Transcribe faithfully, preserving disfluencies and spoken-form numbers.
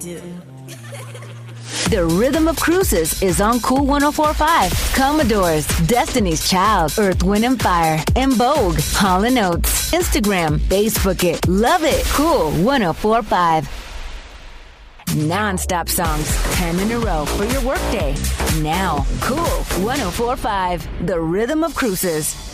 do. The Rhythm of Cruises is on Cool one oh four point five. Commodores, Destiny's Child, Earth, Wind and Fire, En Vogue, Hall and Oates. Instagram, Facebook it, love it. Cool one oh four point five. Non-stop songs, ten in a row for your workday. Now, Cool one oh four point five, The Rhythm of Cruises.